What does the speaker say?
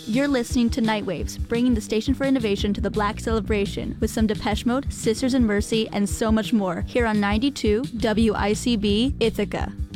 You're listening to Nightwaves, bringing the station for innovation to the Black celebration with some Depeche Mode, Sisters in Mercy, and so much more here on 92 WICB Ithaca.